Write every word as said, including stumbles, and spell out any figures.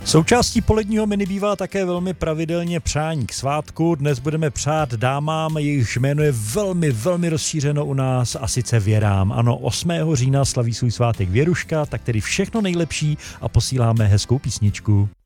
Součástí poledního menu bývá také velmi pravidelně přání k svátku. Dnes budeme přát dámám, jejichž jméno je velmi, velmi rozšířeno u nás, a sice Věrám. Ano, osmého října slaví svůj svátek Věruška, tak tedy všechno nejlepší a posíláme hezkou písničku.